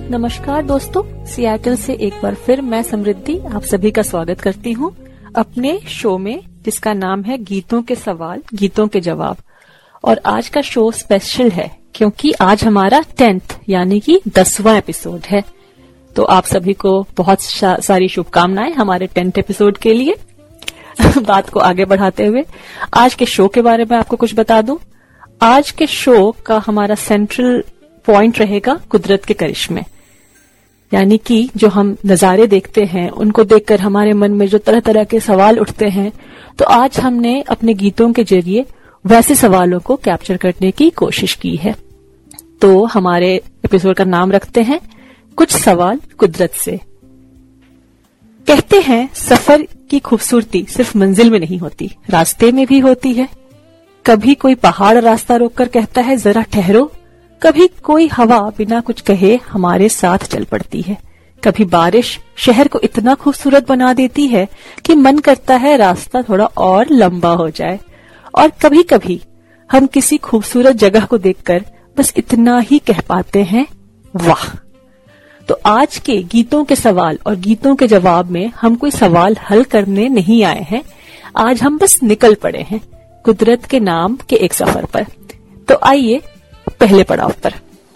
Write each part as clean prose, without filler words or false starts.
नमस्कार दोस्तों, सियाटल से एक बार फिर मैं समृद्धि आप सभी का स्वागत करती हूँ अपने शो में, जिसका नाम है गीतों के सवाल गीतों के जवाब। और आज का शो स्पेशल है क्योंकि आज हमारा 10th यानी कि 10वां एपिसोड है। तो आप सभी को बहुत सारी शुभकामनाएं हमारे 10th एपिसोड के लिए। बात को आगे बढ़ाते हुए आज के शो के बारे में आपको कुछ बता दूं। आज के शो का हमारा सेंट्रल पॉइंट रहेगा कुदरत के करिश्मे, यानी कि जो हम नजारे देखते हैं उनको देखकर हमारे मन में जो तरह तरह के सवाल उठते हैं, तो आज हमने अपने गीतों के जरिए वैसे सवालों को कैप्चर करने की कोशिश की है। तो हमारे एपिसोड का नाम रखते हैं कुछ सवाल कुदरत से। कहते हैं सफर की खूबसूरती सिर्फ मंजिल में नहीं होती, रास्ते में भी होती है। कभी कोई पहाड़ रास्ता रोककर कहता है जरा ठहरो, कभी कोई हवा बिना कुछ कहे हमारे साथ चल पड़ती है। कभी बारिश शहर को इतना खूबसूरत बना देती है कि मन करता है रास्ता थोड़ा और लंबा हो जाए। और कभी कभी हम किसी खूबसूरत जगह को देखकर बस इतना ही कह पाते हैं, वाह। तो आज के गीतों के सवाल और गीतों के जवाब में हम कोई सवाल हल करने नहीं आए हैं। आज हम बस निकल पड़े हैं कुदरत के नाम के एक सफर पर। तो आइए पहले पड़ाव पर।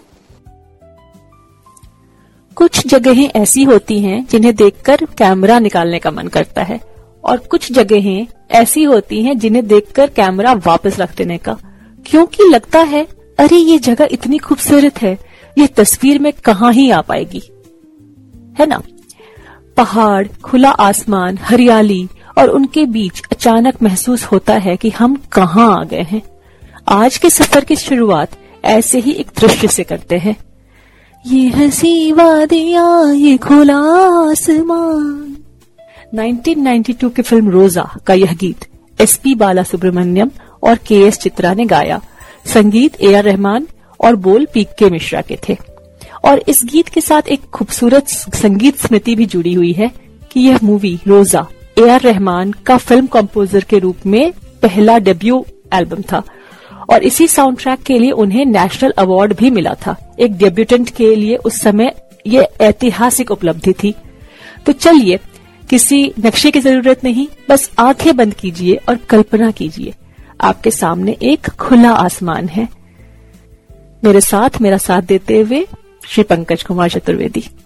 कुछ जगहें ऐसी होती हैं जिन्हें देखकर कैमरा निकालने का मन करता है, और कुछ जगहें ऐसी होती हैं जिन्हें देखकर कैमरा वापस रख देने का, क्योंकि लगता है अरे ये जगह इतनी खूबसूरत है, ये तस्वीर में कहाँ ही आ पाएगी, है ना। पहाड़, खुला आसमान, हरियाली और उनके बीच अचानक महसूस होता है कि हम कहाँ आ गए हैं। आज के सफर की शुरुआत ऐसे ही एक दृश्य से करते हैं। ये हंसी वादियां, ये खुला आसमान। 1992 की फिल्म रोजा का यह गीत एसपी बालासुब्रमण्यम और केएस चित्रा ने गाया। संगीत एआर रहमान और बोल पीके मिश्रा के थे। और इस गीत के साथ एक खूबसूरत संगीत स्मृति भी जुड़ी हुई है कि यह मूवी रोजा एआर रहमान का फिल्म कंपोजर के रूप में पहला डेब्यू एल्बम था, और इसी साउंड ट्रैक के लिए उन्हें नेशनल अवार्ड भी मिला था। एक डेब्यूटेंट के लिए उस समय ये ऐतिहासिक उपलब्धि थी। तो चलिए, किसी नक्शे की जरूरत नहीं, बस आंखें बंद कीजिए और कल्पना कीजिए आपके सामने एक खुला आसमान है। मेरे साथ मेरा साथ देते हुए श्री पंकज कुमार चतुर्वेदी।